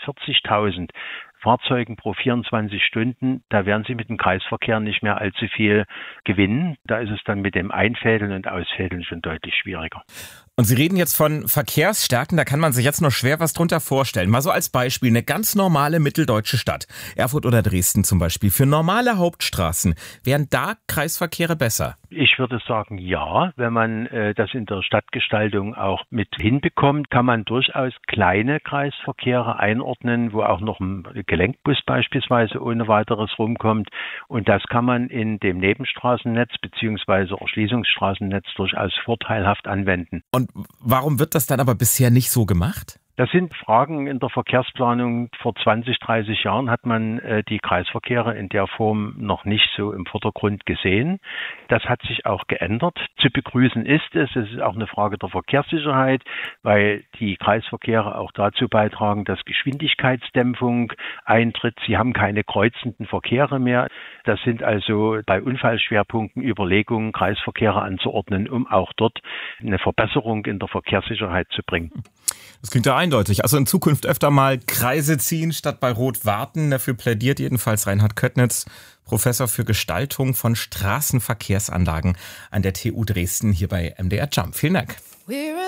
40.000 Fahrzeugen pro 24 Stunden, da werden Sie mit dem Kreisverkehr nicht mehr allzu viel gewinnen. Da ist es dann mit dem Einfädeln und Ausfädeln schon deutlich schwieriger. Und Sie reden jetzt von Verkehrsstärken, da kann man sich jetzt noch schwer was drunter vorstellen. Mal so als Beispiel, eine ganz normale mitteldeutsche Stadt, Erfurt oder Dresden zum Beispiel, für normale Hauptstraßen, wären da Kreisverkehre besser? Ich würde sagen, ja. Wenn man das in der Stadtgestaltung auch mit hinbekommt, kann man durchaus kleine Kreisverkehre einordnen, wo auch noch ein Gelenkbus beispielsweise ohne weiteres rumkommt. Und das kann man in dem Nebenstraßennetz bzw. Erschließungsstraßennetz durchaus vorteilhaft anwenden. Und warum wird das dann aber bisher nicht so gemacht? Das sind Fragen in der Verkehrsplanung. Vor 20, 30 Jahren hat man die Kreisverkehre in der Form noch nicht so im Vordergrund gesehen. Das hat sich auch geändert. Zu begrüßen ist es ist auch eine Frage der Verkehrssicherheit, weil die Kreisverkehre auch dazu beitragen, dass Geschwindigkeitsdämpfung eintritt. Sie haben keine kreuzenden Verkehre mehr. Das sind also bei Unfallschwerpunkten Überlegungen, Kreisverkehre anzuordnen, um auch dort eine Verbesserung in der Verkehrssicherheit zu bringen. Das klingt ja eindeutig. Also in Zukunft öfter mal Kreise ziehen, statt bei Rot warten. Dafür plädiert jedenfalls Reinhard Köttnitz, Professor für Gestaltung von Straßenverkehrsanlagen an der TU Dresden hier bei MDR Jump. Vielen Dank.